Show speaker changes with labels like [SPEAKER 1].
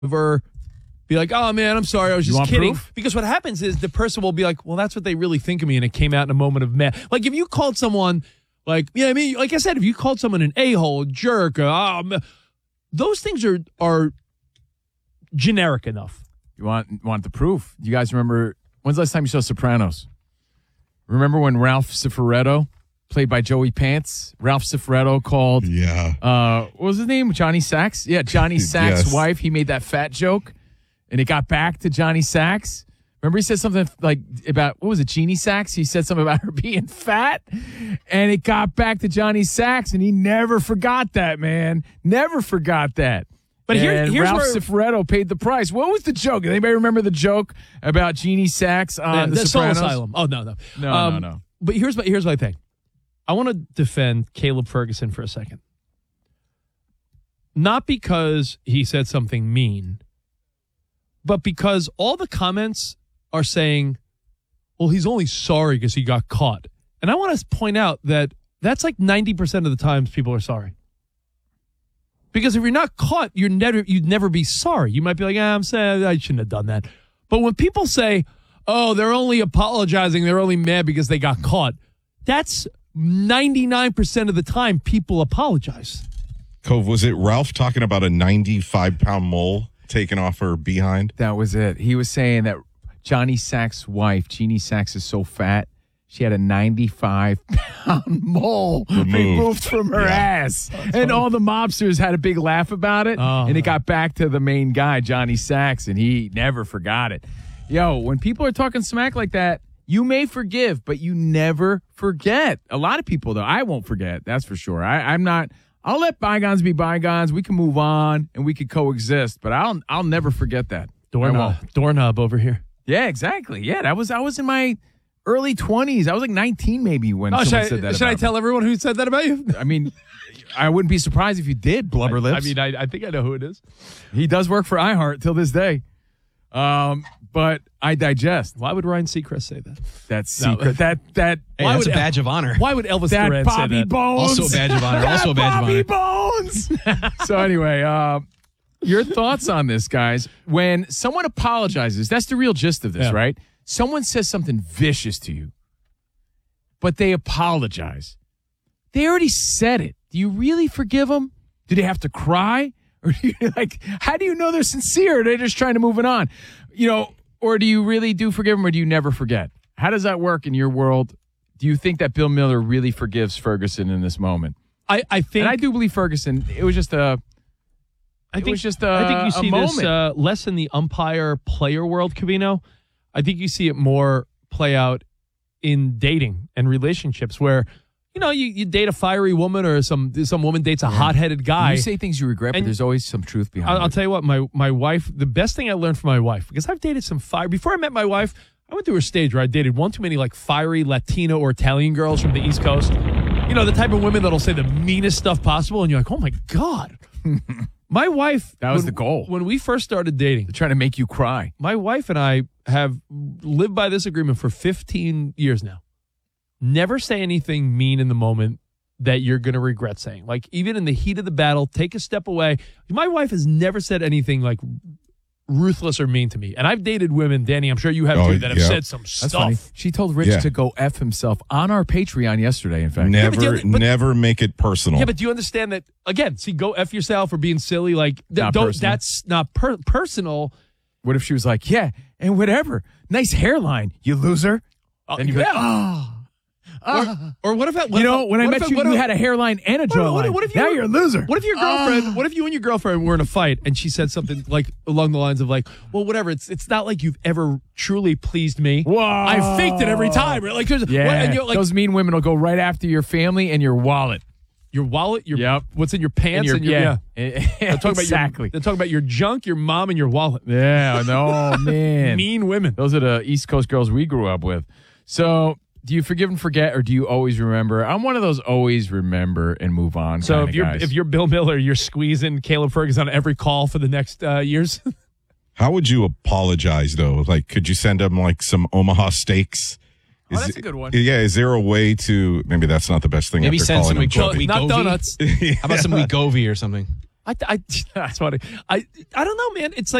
[SPEAKER 1] ever be like, oh, man, I'm sorry. I was just kidding.
[SPEAKER 2] Proof?
[SPEAKER 1] Because what happens is the person will be like, well, that's what they really think of me. And it came out in a moment of mad. Like if you called someone like, yeah, I mean, like I said, if you called someone an a-hole, jerk, those things are generic enough.
[SPEAKER 2] You want the proof? You guys remember, when's the last time you saw Sopranos? Remember when Ralph Cifaretto, played by Joey Pants, Ralph Cifaretto called, what was his name? Johnny Sacks? Yeah, Johnny Sacks' wife. He made that fat joke, and it got back to Johnny Sacks. Remember he said something like about, what was it, Jeannie Sacks? He said something about her being fat, and it got back to Johnny Sacks, and he never forgot that, man. Never forgot that. But here's
[SPEAKER 1] Ralph
[SPEAKER 2] Cifaretto paid the price. What was the joke? Anybody remember the joke about Jeannie Sacks on The Sopranos?
[SPEAKER 1] Soul Asylum. Oh, no.
[SPEAKER 2] No.
[SPEAKER 1] But here's my thing. I want to defend Caleb Ferguson for a second. Not because he said something mean, but because all the comments are saying, well, he's only sorry because he got caught. And I want to point out that that's like 90% of the times people are sorry. Because if you're not caught, you'd never be sorry. You might be like, I'm sad, I shouldn't have done that. But when people say, oh, they're only apologizing, they're only mad because they got caught, that's 99% of the time people apologize.
[SPEAKER 3] Cove, was it Ralph talking about a 95-pound mole taken off her behind?
[SPEAKER 2] That was it. He was saying that Johnny Sacks' wife, Jeannie Sacks, is so fat, she had a 95-pound mole removed from her ass. And funny. All the mobsters had a big laugh about it. And it got back to the main guy, Johnny Sacks, and he never forgot it. Yo, when people are talking smack like that, you may forgive, but you never forget. A lot of people, though, I won't forget. That's for sure. I'm not. I'll let bygones be bygones. We can move on and we can coexist, but I'll never forget that.
[SPEAKER 1] Doorknob over here.
[SPEAKER 2] Yeah, exactly. Yeah, I was in my early 20s. I was like 19 maybe when someone said that.
[SPEAKER 1] Should I tell everyone who said that about you?
[SPEAKER 2] I mean, I wouldn't be surprised if you did, Blubber Lips.
[SPEAKER 1] I think I know who it is.
[SPEAKER 2] He does work for iHeart till this day. But I digest.
[SPEAKER 1] Why would Ryan Seacrest say that?
[SPEAKER 2] That's secret.
[SPEAKER 4] Hey, that's a badge of honor.
[SPEAKER 1] Why would Elvis Duran say that?
[SPEAKER 2] Bones.
[SPEAKER 4] Also a badge of honor. Also a badge of honor.
[SPEAKER 2] Bones. So anyway, your thoughts on this, guys? When someone apologizes, that's the real gist of this, right? Someone says something vicious to you, but they apologize. They already said it. Do you really forgive them? Do they have to cry? Or do you, how do you know they're sincere? They're just trying to move it on, or do you really do forgive them, or do you never forget? How does that work in your world? Do you think that Bill Miller really forgives Ferguson in this moment?
[SPEAKER 1] I think,
[SPEAKER 2] and I do believe Ferguson. It was just a. I think you see
[SPEAKER 1] this less in the umpire player world, Covino. I think you see it more play out in dating and relationships where. You date a fiery woman or some woman dates a hot-headed guy.
[SPEAKER 2] You say things you regret, but there's always some truth behind it.
[SPEAKER 1] I'll tell you what, my wife, the best thing I learned from my wife, because I've dated some fire. Before I met my wife, I went through a stage where I dated one too many fiery Latino or Italian girls from the East Coast. The type of women that'll say the meanest stuff possible, and you're like, oh my God. My wife.
[SPEAKER 2] That was the goal.
[SPEAKER 1] When we first started dating.
[SPEAKER 2] They're trying to make you cry.
[SPEAKER 1] My wife and I have lived by this agreement for 15 years now. Never say anything mean in the moment that you're going to regret saying. Even in the heat of the battle, take a step away. My wife has never said anything ruthless or mean to me. And I've dated women, Danny, I'm sure you have too, that have said some stuff.
[SPEAKER 2] Funny. She told Rich to go F himself on our Patreon yesterday, in fact.
[SPEAKER 3] Never make it personal.
[SPEAKER 1] Yeah, but do you understand that, again, go F yourself or being silly? That's not personal.
[SPEAKER 2] What if she was like, yeah, and whatever. Nice hairline, you loser. And you'd be like,
[SPEAKER 1] Or what if
[SPEAKER 2] when I met you, you had a hairline and a jawline. Now you're a loser.
[SPEAKER 1] What if your girlfriend? What if you and your girlfriend were in a fight and she said something along the lines of well, whatever. It's not like you've ever truly pleased me.
[SPEAKER 2] Whoa!
[SPEAKER 1] I faked it every time. Right?
[SPEAKER 2] Those mean women will go right after your family and your wallet.
[SPEAKER 1] Your wallet. What's in your pants and your
[SPEAKER 2] They're talking
[SPEAKER 1] about your junk, your mom, and your wallet.
[SPEAKER 2] Yeah. No man.
[SPEAKER 1] Mean women.
[SPEAKER 2] Those are the East Coast girls we grew up with. So. Do you forgive and forget, or do you always remember? I'm one of those always remember and move on.
[SPEAKER 1] So if you're Bill Miller, you're squeezing Caleb Ferguson on every call for the next years.
[SPEAKER 3] How would you apologize though? Could you send him some Omaha steaks?
[SPEAKER 2] That's a good one.
[SPEAKER 3] Yeah, is there a way to? Maybe that's not the best thing.
[SPEAKER 4] Maybe send some
[SPEAKER 1] not donuts.
[SPEAKER 4] How about some Wegovy or something?
[SPEAKER 1] That's funny. I don't know, man. It's like